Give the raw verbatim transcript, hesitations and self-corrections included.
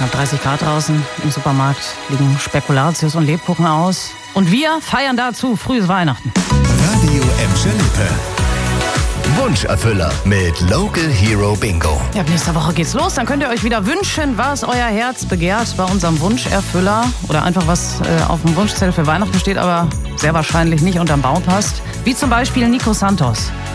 knapp dreißig Grad draußen. Im Supermarkt liegen Spekulatius und Lebkuchen aus. Und wir feiern dazu frühes Weihnachten. Radio Emscher Lippe. Wunscherfüller mit Local Hero Bingo. Ja, ab nächster Woche geht's los. Dann könnt ihr euch wieder wünschen, was euer Herz begehrt bei unserem Wunscherfüller. Oder einfach was äh, auf dem Wunschzettel für Weihnachten steht, aber sehr wahrscheinlich nicht unterm Baum passt. Wie zum Beispiel Nico Santos.